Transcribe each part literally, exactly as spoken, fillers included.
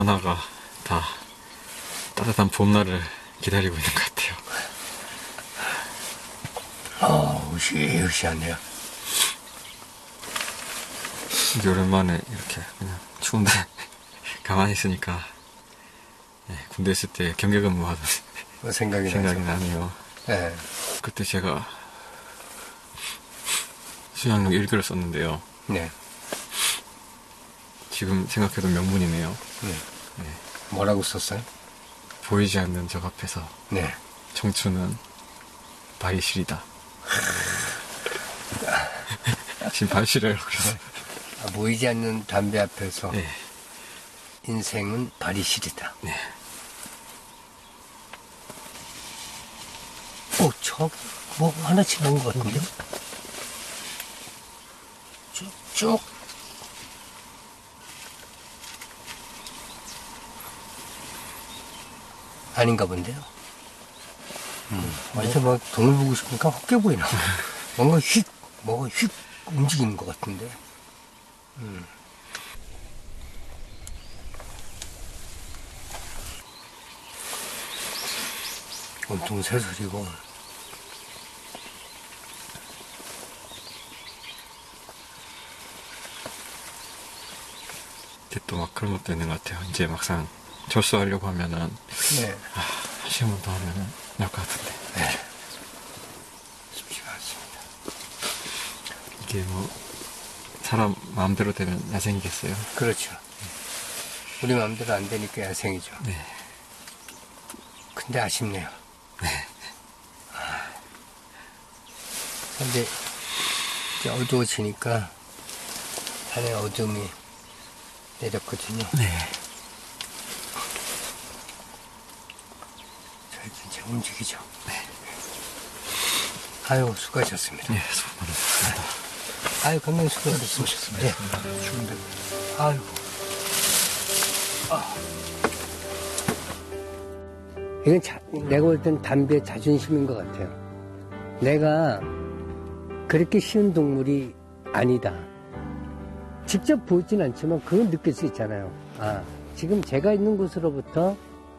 하나가 다 따뜻한 봄날을 기다리고 있는 것 같아요. 아, 으시으시하네요. 이제 오랜만에 이렇게 그냥 추운데 가만히 있으니까 네, 군대 있을 때 경계근무하던 뭐 생각이, 생각이 나네요. 네. 그때 제가 수양록 일기를 썼는데요. 네. 지금 생각해도 명문이네요. 네. 네. 뭐라고 썼어요? 보이지 않는 적 앞에서 네. 청춘은 발이 시리다. 지금 발 시려요. 그래서 아, 보이지 않는 담배 앞에서 네. 인생은 발이 시리다. 네. 오, 저, 뭐 하나 지난 것 같은데요? 쭉쭉. 아닌가 본데요? 음. 완전 막 돈을 보고 싶으니까 헛게 보이나. 뭔가 휙, 뭐가 휙 움직이는 것 같은데. 음. 온통 새소리고. 이제 또 막 그런 것도 있는 것 같아요. 이제 막상 철수하려고 하면은 네. 아, 시험을 더 하면은 나을 것 같은데. 네. 쉽지가 않습니다. 이게 뭐 사람 마음대로 되면 야생이겠어요. 그렇죠. 우리 마음대로 안 되니까 야생이죠. 네. 근데 아쉽네요. 네. 아, 근데 이제 어두워지니까 산에 어둠이 내렸거든요. 네. 잘 진짜 움직이죠. 네. 아유, 수고하셨습니다. 네, 수고 많으셨습니다. 아유, 건강 수고하셨습니다. 네. 추운데. 아이고. 아. 이건 자, 내가 볼 땐 담배의 자존심인 것 같아요. 내가 그렇게 쉬운 동물이 아니다. 직접 보이진 않지만 그건 느낄 수 있잖아요. 아, 지금 제가 있는 곳으로부터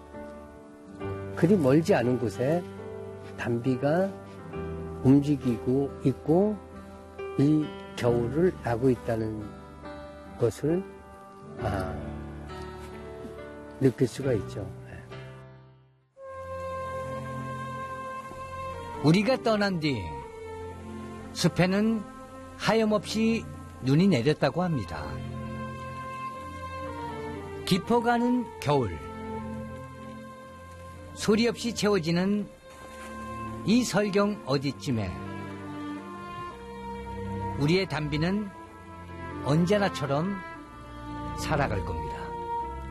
그리 멀지 않은 곳에 담비가 움직이고 있고 이 겨울을 나고 있다는 것을 아, 느낄 수가 있죠. 우리가 떠난 뒤 숲에는 하염없이 눈이 내렸다고 합니다. 깊어가는 겨울, 소리 없이 채워지는 이 설경 어디쯤에 우리의 담비는 언제나처럼 살아갈 겁니다.